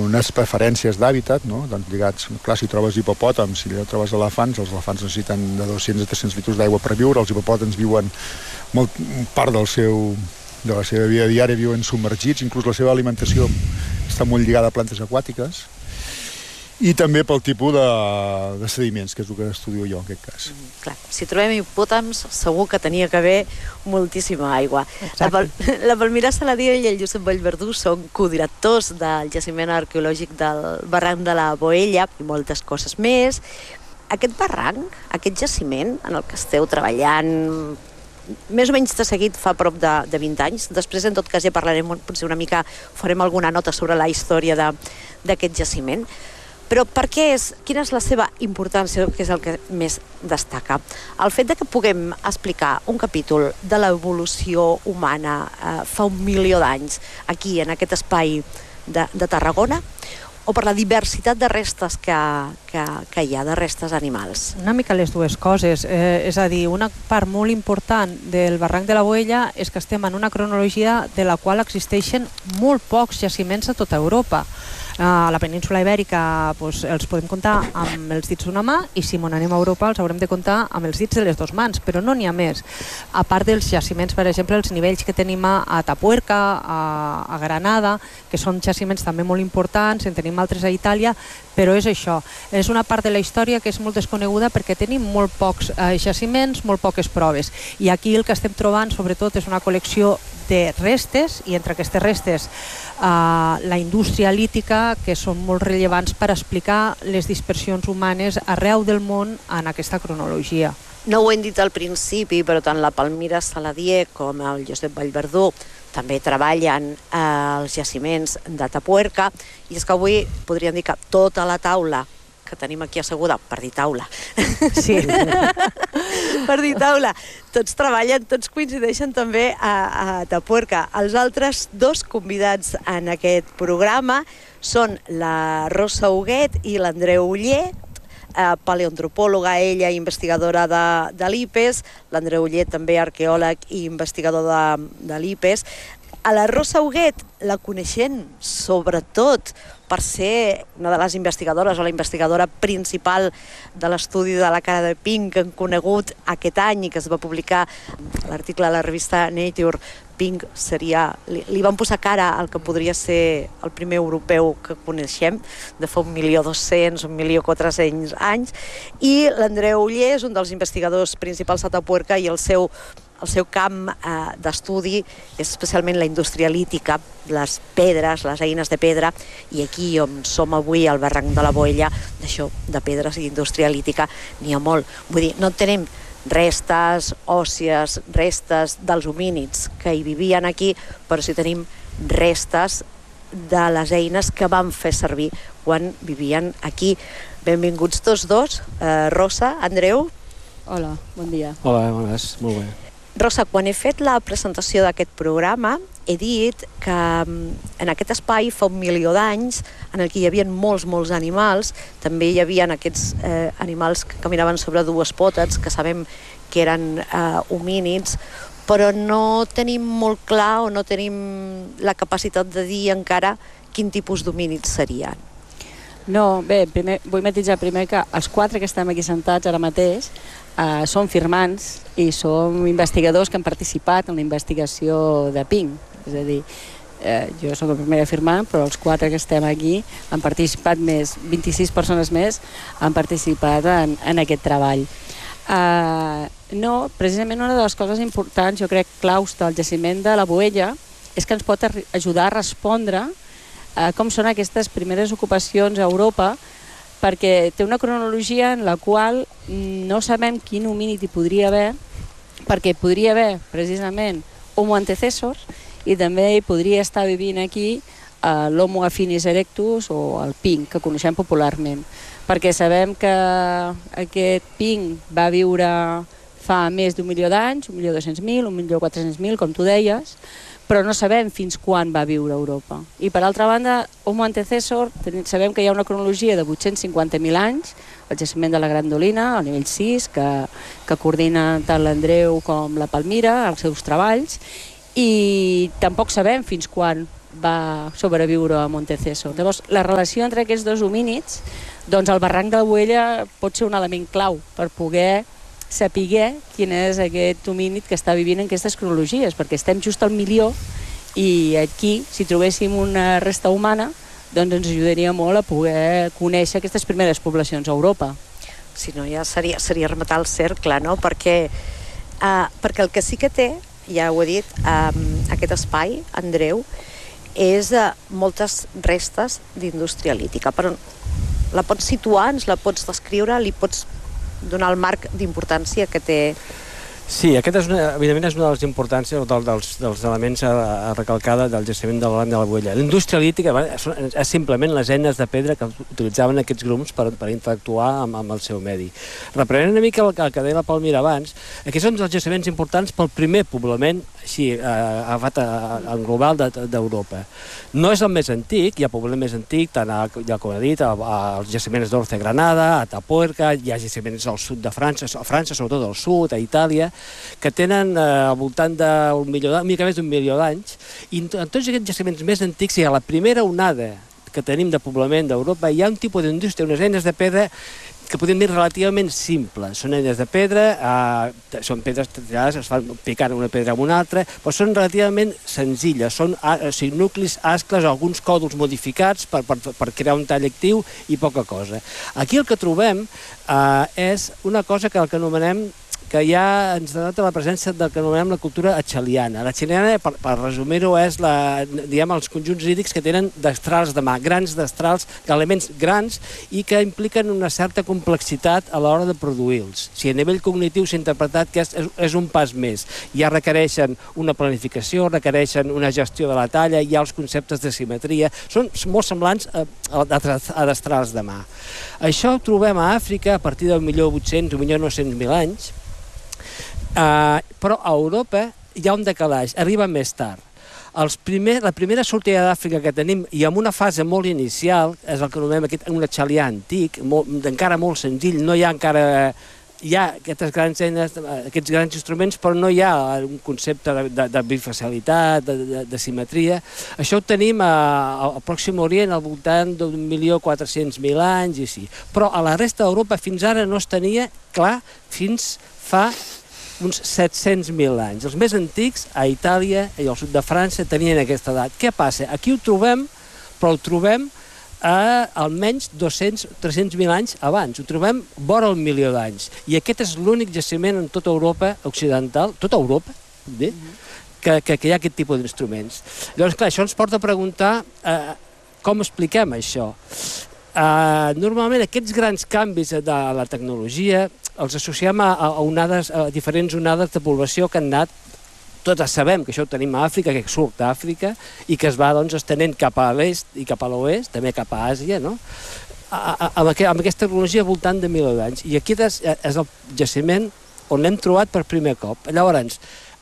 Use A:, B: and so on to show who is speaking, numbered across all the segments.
A: unes preferències d'hàbitat, no? Doncs lligats, clar, si trobes hipopòtams, si trobes elefants, els elefants necessiten de 200 a 300 litres d'aigua per viure, els hipopòtams viuen part de la seva vida diària viuen submergits, inclús la seva alimentació està molt lligada a plantes aquàtiques, i també pel tipus de sediments, que és el que estudio jo en aquest cas.
B: Clar, si trobem hipopòtams, segur que tenia que haver moltíssima aigua. La Palmira Saladié i el Josep Vallverdú són codirectors del jaciment arqueològic del barranc de la Boella i moltes coses més. Aquest barranc, aquest jaciment en el que esteu treballant més o menys de seguit fa prop de 20 anys. Després, en tot cas, ja parlarem potser una mica, farem alguna nota sobre la història d'aquest jaciment. Però quina és la seva importància, que és el que més destaca? El fet de que puguem explicar un capítol de l'evolució humana fa 1 milió d'anys aquí, en aquest espai de Tarragona, o per la diversitat de restes que hi ha, de restes animals?
C: Una mica les dues coses. És a dir, una part molt important del barranc de la Boella és que estem en una cronologia de la qual existeixen molt pocs jaciments a tota Europa. A la península Ibèrica els podem comptar amb els dits d'una mà i si m'on anem a Europa els haurem de comptar amb els dits de les dues mans, però no n'hi ha més. A part dels jaciments, per exemple, els nivells que tenim a Atapuerca, a Granada, que són jaciments també molt importants, en tenim altres a Itàlia, però és això. És una part de la història que és molt desconeguda perquè tenim molt pocs jaciments, molt poques proves. I aquí el que estem trobant, sobretot, és una col·lecció de restes, i entre aquestes restes la indústria lítica, que són molt rellevants per explicar les dispersions humanes arreu del món en aquesta cronologia.
B: No ho hem dit al principi, però tant la Palmira Saladié com el Josep Vallverdú també treballen als jaciments d'Atapuerca, i és que avui podríem dir que tota la taula que tenim aquí asseguda, per dir taula,
C: sí.
B: per dir taula, tots treballen, tots coincideixen també a Atapuerca. Els altres dos convidats en aquest programa són la Rosa Huguet i l'Andreu Oller, paleoantropòloga, ella investigadora de l'IPES, l'Andreu Oller també arqueòleg i investigador de l'IPES. A la Rosa Huguet la coneixem sobretot per ser una de les investigadores o la investigadora principal de l'estudi de la cara de Pink que hem conegut aquest any i que es va publicar l'article a la revista Nature. Pink li van posar cara al que podria ser el primer europeu que coneixem, de fa 1.200.000, 1.400.000 anys, i l'Andreu Oller és un dels investigadors principals d'Atapuerca i el seu camp d'estudi és especialment la indústria lítica, les pedres, les eines de pedra, i aquí on som avui, al barranc de la Boella, d'això, de pedres i indústria lítica, n'hi ha molt. Vull dir, no tenim restes òssies, restes dels homínids que hi vivien aquí, però sí tenim restes de les eines que van fer servir quan vivien aquí. Benvinguts tots dos. Rosa, Andreu.
D: Hola, bon dia.
E: Hola, bones, molt bé.
B: Rosa, quan he fet la presentació d'aquest programa, he dit que en aquest espai fa 1 milió d'anys, en el que hi havia molts animals, també hi havia aquests animals que caminaven sobre dues potes, que sabem que eren homínids, però no tenim molt clar o no tenim la capacitat de dir encara quin tipus d'homínids serien.
D: No, bé, vull matisar primer que els 4 que estem aquí sentats ara mateix som firmants i som investigadors que han participat en la investigació de Pink. És a dir, jo soc el primer firmant, però els 4 que estem aquí han participat més, 26 persones més han participat en aquest treball. No, precisament una de les coses importants, jo crec, claus del jaciment de la Boella és que ens pot ajudar a respondre com són aquestes primeres ocupacions a Europa, perquè té una cronologia en la qual no sabem quin homínid hi podria haver, perquè podria haver precisament Homo antecessors i també hi podria estar vivint aquí l'Homo affinis erectus o el Pink, que coneixem popularment, perquè sabem que aquest Pink va viure fa més d'1 milió d'anys, 1.200.000, 1.400.000, com tu deies, però no sabem fins quan va viure a Europa. I per altra banda, Homo antecessor, sabem que hi ha una cronologia de 850.000 anys, el jaciment de la Grandolina, al nivell 6, que coordina tant l'Andreu com la Palmira, els seus treballs, i tampoc sabem fins quan va sobreviure a Montecèsor. Llavors, la relació entre aquests dos homínids, doncs el barranc de la Boella pot ser un element clau per poder saber quin és aquest homínid que està vivint en aquestes cronologies, perquè estem just al milió i aquí, si trobéssim una resta humana, doncs ens ajudaria molt a poder conèixer aquestes primeres poblacions a Europa.
B: Si no, ja seria rematar el cercle, no? Perquè el que sí que té, ja ho he dit, aquest espai, Andreu, és moltes restes d'indústria lítica. Però la pots situar, ens la pots descriure, li pots donar el marc d'importància que té?
E: Sí, aquest evidentment és una de les importàncies dels elements a recalcar del jaciment del barranc de la Boella. La indústria lítica és simplement les eines de pedra que utilitzaven aquests grups per interactuar amb el seu medi. Reprenent una mica el que deia la Palmira abans, aquests són els jaciments importants pel primer poblament així, agafat en global d'Europa. No és el més antic, hi ha poblament més antic, tant, com he dit, als jaciments d'Orce Granada, a Atapuerca, hi ha jaciments al sud de França, sobretot al sud, a Itàlia, que tenen al voltant d'un mica més d'un milió d'anys, i en tots aquests jaciments més antics hi ha la primera onada que tenim de poblament d'Europa, hi ha un tipus d'indústria, unes eines de pedra que podem dir relativament simples. Són eines de pedra, són pedres tallades, es fan picant una pedra amb una altra, però són relativament senzilles, són nuclis, ascles, alguns còdols modificats per crear un tall actiu i poca cosa. Aquí el que trobem és una cosa que anomenem, que ja ens denota la presència del que anomenem la cultura atxaliana. La atxaliana, per resumir-ho, és els conjunts lítics que tenen destrals de mà, grans destrals, elements grans i que impliquen una certa complexitat a l'hora de produir-los. Si a nivell cognitiu s'ha interpretat que és un pas més. Ja requereixen una planificació, requereixen una gestió de la talla, hi ha els conceptes de simetria, són molt semblants a destrals de mà. Això ho trobem a Àfrica a partir del 1.800.000 o 1.900.000 anys, però a Europa hi ha un decalatge, arriba més tard. La primera sortida d'Àfrica que tenim, i amb una fase molt inicial, és el que anomenem un atxalià antic, encara molt senzill, no hi ha encara... Hi ha aquestes grans eines, aquests grans instruments, però no hi ha un concepte de bifacialitat, de simetria. Això ho tenim al Pròxim Orient al voltant d'1.400.000 anys i sí. Però a la resta d'Europa fins ara no es tenia clar fins fa uns 700.000 anys. Els més antics, a Itàlia i al sud de França, tenien aquesta edat. Què passa? Aquí ho trobem, però ho trobem a almenys 200-300.000 anys abans. Ho trobem vora el milió d'anys. I aquest és l'únic jaciment en tota Europa occidental, tota Europa, que hi ha aquest tipus d'instruments. Llavors, clar, això ens porta a preguntar com expliquem això. Normalment aquests grans canvis de la tecnologia els associem a diferents onades de població que han anat. Tots sabem que això ho tenim a Àfrica, que surt d'Àfrica i que es va estenent cap a l'est i cap a l'oest, també cap a Àsia, no? Amb aquesta tecnologia al voltant de 1.000 d'anys. I aquí és el jaciment on l'hem trobat per primer cop. Llavors,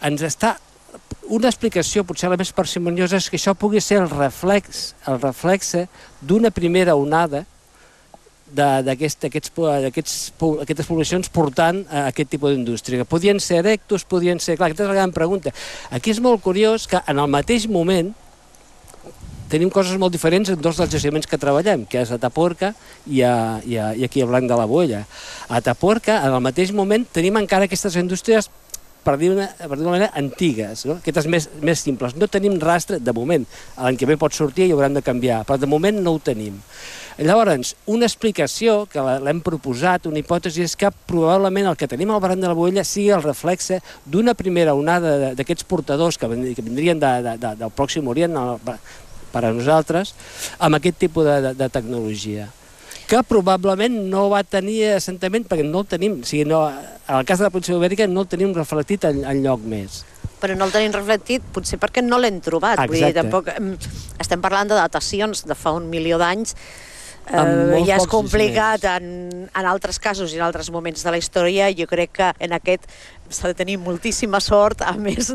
E: una explicació, potser la més parsimoniosa, és que això pugui ser el reflexe d'una primera onada d'aquestes poblacions portant aquest tipus d'indústria. Podien ser erectus, podien ser... Clar, aquesta és la gran pregunta. Aquí és molt curiós que en el mateix moment tenim coses molt diferents en dos dels jaciments que treballem, que és a Atapuerca i aquí a Blanc de la Boella. A Atapuerca, en el mateix moment, tenim encara aquestes indústries per dir-ho d'una manera, antigues, no? Aquestes més simples. No tenim rastre, de moment. L'any que ve pot sortir i haurem de canviar, però de moment no ho tenim. Llavors, una explicació que l'hem proposat, una hipòtesi, és que probablement el que tenim al barranc de la Boella sigui el reflexe d'una primera onada d'aquests portadors que vindrien del Pròxim Orient per a nosaltres, amb aquest tipus de tecnologia, que probablement no va tenir assentament perquè no el tenim, o sigui, en el cas de la península Ibèrica no el tenim reflectit enlloc més.
B: Però no el tenim reflectit potser perquè no l'hem trobat. Vull dir, tampoc estem parlant de datacions de fa 1 milió d'anys. Ja és complicat en altres casos i en altres moments de la història. Jo crec que en aquest s'ha de tenir moltíssima sort, a més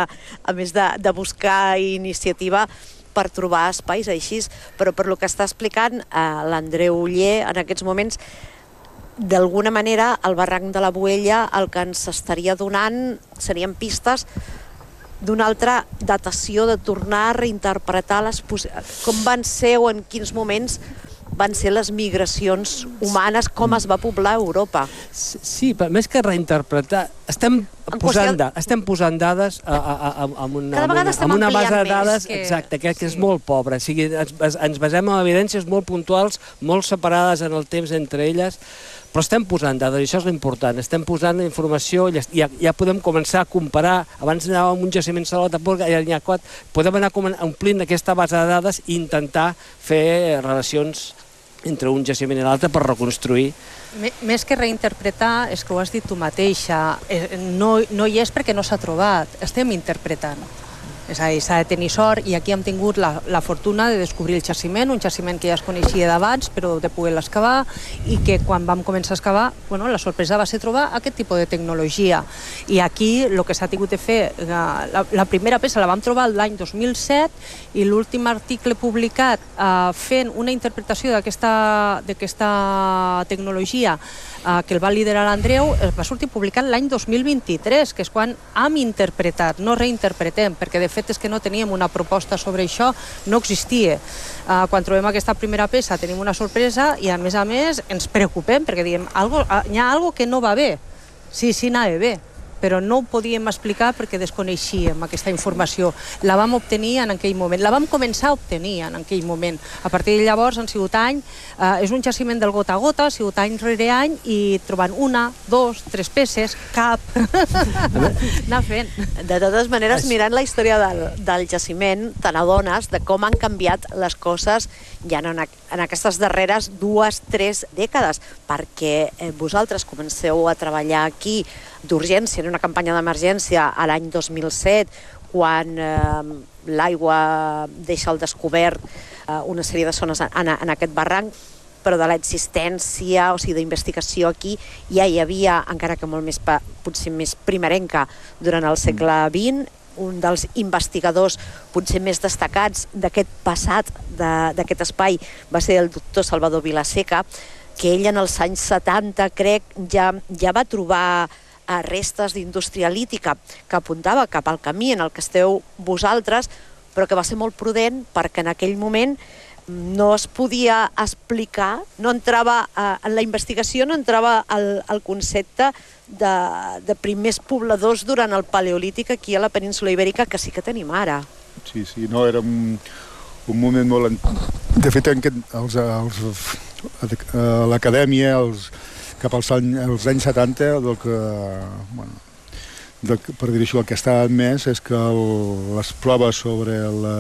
B: de buscar iniciativa per trobar espais així. Però per lo que està explicant l'Andreu Oller en aquests moments, d'alguna manera el barranc de la Boella el que ens estaria donant serien pistes d'una altra datació, de tornar a reinterpretar com van ser o en quins moments van ser les migracions humanes, com es va poblar Europa.
E: Sí, però més que reinterpretar, estem posant dades amb una base de dades exacte, que és molt pobra. O sigui, ens basem en evidències molt puntuals, molt separades en el temps entre elles, però estem posant dades, i això és l'important. Estem posant informació, ja podem començar a comparar. Abans anàvem a un jaciment Salou de Porca, ja n'hi ha 4. Podem anar omplint aquesta base de dades i intentar fer relacions entre un jaciment i l'altre per reconstruir.
C: Més que reinterpretar, és que ho has dit tu mateixa, no hi és perquè no s'ha trobat, estem interpretant. És a dir, s'ha de tenir sort, i aquí hem tingut la fortuna de descobrir el jaciment, un jaciment que ja es coneixia d'abans, però de poder l'excavar, i que quan vam començar a excavar, la sorpresa va ser trobar aquest tipus de tecnologia. I aquí el que s'ha tingut de fer, la primera peça la vam trobar l'any 2007, i l'últim article publicat fent una interpretació d'aquesta tecnologia que el va liderar l'Andreu, va sortir publicat l'any 2023, que és quan hem interpretat, no reinterpretem, perquè de fet és que no teníem una proposta sobre això, no existia. Quan trobem aquesta primera peça tenim una sorpresa i a més ens preocupem perquè diem, hi ha alguna que no va bé. Sí, anava bé, però no ho podíem explicar perquè desconeixíem aquesta informació. La vam obtenir en aquell moment, la vam començar a obtenir en aquell moment. A partir de llavors han sigut és un jaciment del gota a gota, ha sigut any rere any, i trobant 1, 2, 3 peces, cap, anar fent.
B: De totes maneres, mirant la història del jaciment, te n'adones de com han canviat les coses ja en aquestes darreres 2-3 dècades, perquè vosaltres comenceu a treballar aquí d'urgència, en una campanya d'emergència a l'any 2007, quan l'aigua deixa al descobert una sèrie de zones en aquest barranc, però de l'existència, o sigui, d'investigació aquí, ja hi havia, encara que molt més, potser més primerenca, durant el segle XX, un dels investigadors potser més destacats d'aquest passat, d'aquest espai, va ser el doctor Salvador Vilaseca, que ell en els anys 70, crec, ja va trobar restes d'indústria lítica que apuntava cap al camí en el que esteu vosaltres, però que va ser molt prudent perquè en aquell moment no es podia explicar, no entrava en la investigació, no entrava el concepte de primers pobladors durant el Paleolític aquí a la península Ibèrica, que sí que tenim ara.
A: Sí, no, era un moment molt... De fet, l'acadèmia, cap als anys 70, per dir això, el que està admès és que les proves sobre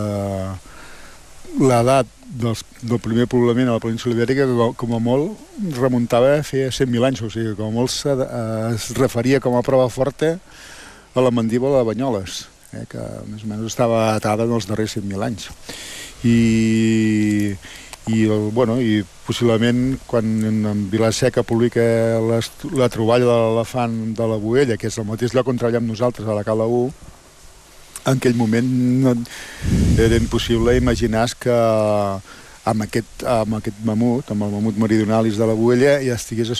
A: l'edat del primer poblament a la península Ibèrica, com a molt, remuntava a fer 100.000 anys, o sigui, com a molt es referia com a prova forta a la mandíbula de Banyoles, que més o menys estava atada en els darrers 100.000 anys. I possiblement quan en Vilaseca publica la troballa de l'elefant de la Boella, que és el mateix lloc on treballem nosaltres, a la Cala 1, en aquell moment era impossible imaginar que amb aquest mamut, amb el mamut meridionalis de la Boella, ja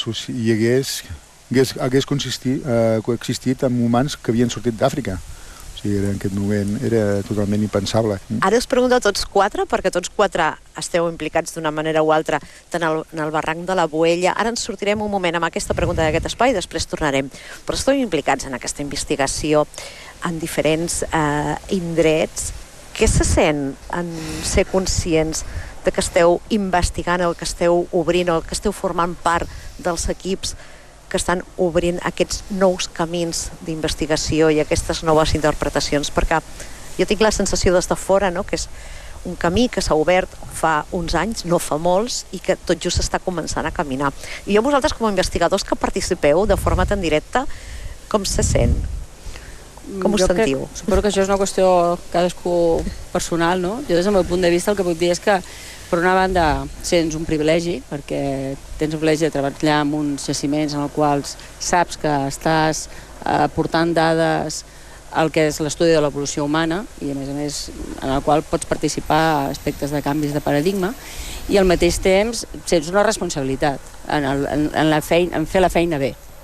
A: hagués coexistit amb humans que havien sortit d'Àfrica. O sigui, en aquest moment era totalment impensable.
B: Ara us pregunto a tots 4, perquè tots 4 esteu implicats d'una manera o altra tant en el barranc de la Boella. Ara ens sortirem un moment amb aquesta pregunta d'aquest espai i després tornarem. Però esteu implicats en aquesta investigació en diferents indrets. Què se sent en ser conscients de que esteu investigant, el que esteu obrint, el que esteu formant part dels equips que estan obrint aquests nous camins d'investigació i aquestes noves interpretacions? Perquè jo tinc la sensació des de fora, no?, que és un camí que s'ha obert fa uns anys, no fa molts, i que tot just està començant a caminar. I vosaltres, com a investigadors que participeu de forma tan directa, com se sent? Com us sentiu?
D: Suposo que això és una qüestió cadascú personal, no? Jo, des del meu punt de vista, el que puc dir és que, per una banda, sents un privilegi, perquè tens el privilegi de treballar en uns jaciments en els quals saps que estàs aportant dades al que és l'estudi de l'evolució humana i, a més, en el qual pots participar a aspectes de canvis de paradigma, i al mateix temps sents una responsabilitat en fer la feina bé.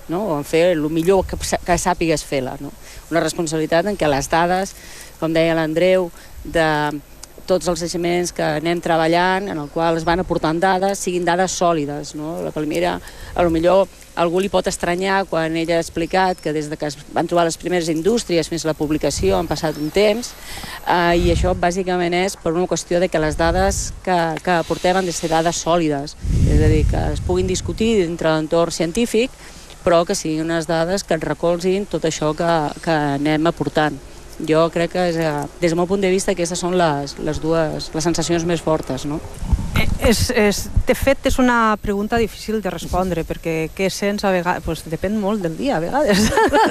D: no? O en fer el millor que sàpigues fer-la, no? Una responsabilitat en què les dades, com deia l'Andreu, de tots els jaciments que anem treballant, en el qual es van aportant dades, siguin dades sòlides, no? La Palmira, potser algú li pot estranyar quan ella ha explicat que des que es van trobar les primeres indústries fins a la publicació han passat un temps, i això bàsicament és per una qüestió de que les dades que aportem han de ser dades sòlides, és a dir, que es puguin discutir dintre l'entorn científic, però que siguin unes dades que ens recolzin tot això que anem aportant. Jo crec que des del meu punt de vista aquestes són les sensacions més fortes, no?
C: De fet, és una pregunta difícil de respondre, perquè què sents a vegades? Pues depèn molt del dia, a vegades.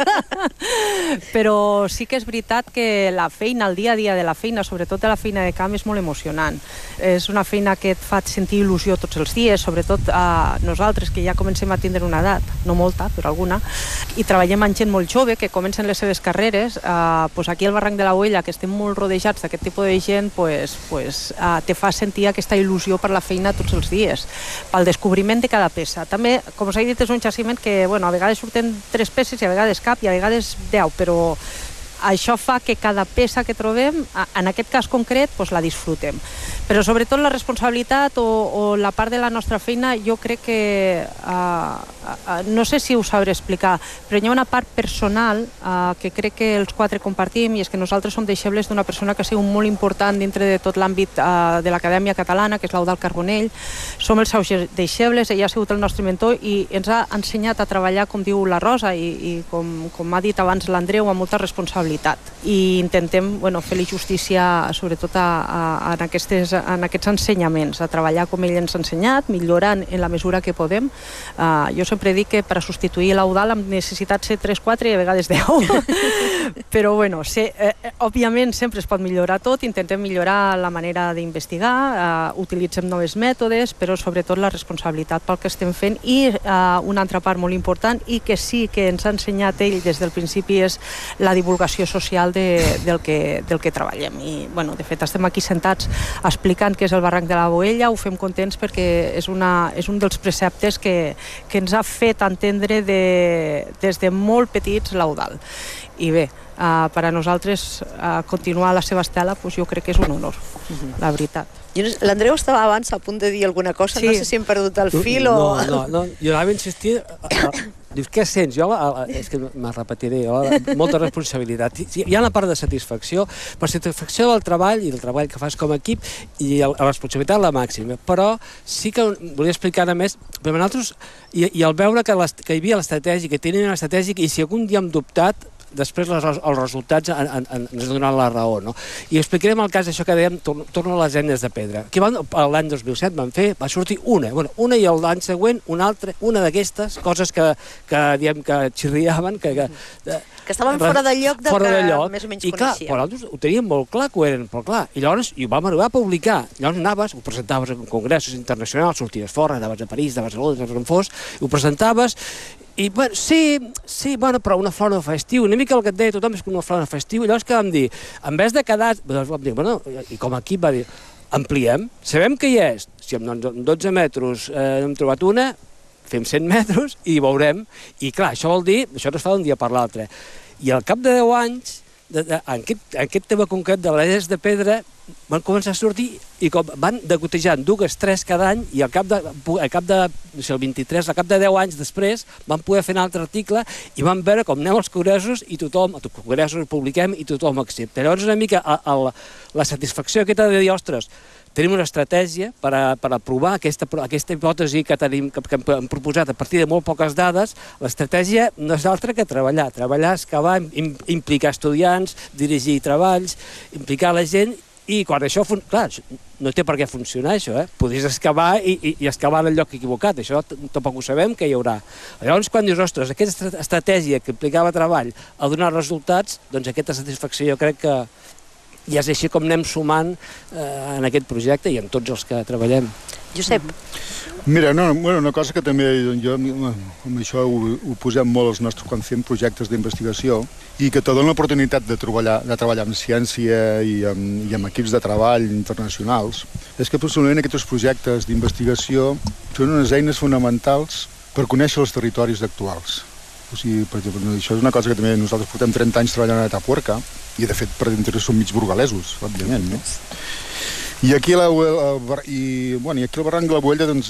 C: Però sí que és veritat que la feina, el dia a dia de la feina, sobretot la feina de camp, és molt emocionant. És una feina que et fa sentir il·lusió tots els dies, sobretot a nosaltres, que ja comencem a tindre una edat, no molta, però alguna, i treballem amb gent molt jove, que comencen les seves carreres. Aquí al Barranc de la Boella, que estem molt rodejats d'aquest tipus de gent, te fa sentir aquesta il·lusió per la feina tots els dies, pel descobriment de cada peça. També, com us he dit, és un jaciment que a vegades surten 3 peces i a vegades cap i a vegades 10, però això fa que cada peça que trobem, en aquest cas concret, la disfrutem. Però sobretot la responsabilitat o la part de la nostra feina, jo crec que, no sé si ho sabré explicar, però hi ha una part personal que crec que els 4 compartim, i és que nosaltres som deixebles d'una persona que ha sigut molt important dintre de tot l'àmbit de l'Acadèmia Catalana, que és l'Eudald Carbonell. Som els seus deixebles, ell ha sigut el nostre mentor i ens ha ensenyat a treballar, com diu la Rosa, i com ha dit abans l'Andreu, amb molta responsabilitat. I intentem fer-li justícia sobretot en aquests ensenyaments, a treballar com ell ens ha ensenyat, millorant en la mesura que podem. Jo sempre dic que per a substituir l'Eudald hem necessitat ser 3, 4 i a vegades 10. Però òbviament sempre es pot millorar tot, intentem millorar la manera d'investigar, utilitzem nous mètodes, però sobretot la responsabilitat pel que estem fent. I una altra part molt important, i que sí que ens ha ensenyat ell des del principi, és la divulgació social del que treballem. I, de fet, estem aquí sentats explicant què és el Barranc de la Boella, ho fem contents perquè és un dels preceptes que ens ha fet entendre des de molt petits l'Eudald. I bé, per a nosaltres continuar la seva estela jo crec que és un honor, la veritat.
B: L'Andreu estava abans a punt de dir alguna cosa, no sé si hem perdut el fil o...
E: No, jo anava a insistir... Dius, què sents? És que me repetiré, molta responsabilitat. Hi ha una part de satisfacció, per satisfacció del treball i del treball que fas com a equip i la responsabilitat la màxima. Però sí que volia explicar a més, per nosaltres, i al veure que hi havia l'estratègia, que tenien l'estratègia, i si algun dia hem dubtat, després els resultats ens donaran la raó, no? I explicarem el cas d'això que dèiem, torno a les eines de pedra. L'any 2007 va sortir una, i l'any següent una altra, una d'aquestes coses que diem que xirriaven, que
B: estaven fora de lloc del que més o menys coneixíem. I clar,
E: nosaltres ho teníem molt clar que ho eren, però clar, i llavors ho vam arribar a publicar. Llavors anaves, ho presentaves en congressos internacionals, sorties fora, anaves a París, anaves a Londres, on fos, ho presentaves. I, però una flora de festiu, una mica el que et deia tothom és que una flora de festiu, i llavors què vam dir? En vez de quedar... Vam dir, i com a equip va dir, ampliem, sabem que hi és, si amb 12 metres hem trobat una, fem 100 metres i veurem, i clar, això vol dir, això no es fa d'un dia per l'altre. I al cap de 10 anys, en aquest tema concret de les eines de pedra, van començar a sortir i van decotejant 2, 3 cada any, i al cap de 10 anys després van poder fer un altre article i van veure com anem als congressos i tothom, als congressos publiquem i tothom accepta. Llavors una mica la satisfacció aquesta de dir, ostres, tenim una estratègia per aprovar aquesta hipòtesi que hem proposat a partir de molt poques dades. L'estratègia no és altra que treballar, excavar, implicar estudiants, dirigir treballs, implicar la gent. I quan això... Clar, no té per què funcionar, això, Podries excavar i excavar en el lloc equivocat. Això tampoc ho sabem que hi haurà. Llavors, quan dius, ostres, aquesta estratègia que implicava treball ha donat resultats, doncs aquesta satisfacció jo crec que i és així com anem sumant en aquest projecte i en tots els que treballem.
B: Josep.
A: Mira, una cosa que també jo amb això ho posem molt quan fem projectes d'investigació i que te dona l'oportunitat de treballar amb ciència i amb equips de treball internacionals, és que personalment aquests projectes d'investigació són unes eines fonamentals per conèixer els territoris actuals. O sigui, per exemple, això és una cosa que també nosaltres portem 30 anys treballant a Atapuerca i, de fet, per dintre som mig burgalesos, òbviament, no? I aquí, i aquí al barranc de la Boella, doncs,